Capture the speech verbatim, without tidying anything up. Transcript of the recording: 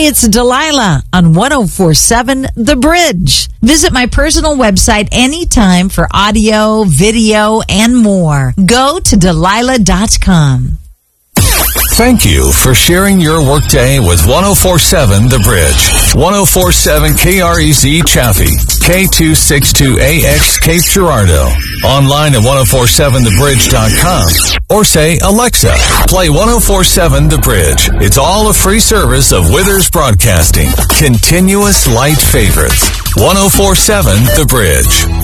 it's Delilah on one oh four point seven The Bridge. Visit my personal website anytime for audio, video, and more. Go to Delilah dot com. Thank you for sharing your workday with one oh four point seven The Bridge. one oh four point seven K R E Z Chaffee, K two sixty-two A X Cape Girardeau. Online at one oh four seven the bridge dot com. Or say, Alexa, play one oh four point seven The Bridge. It's all a free service of Withers Broadcasting. Continuous light favorites. one oh four point seven The Bridge.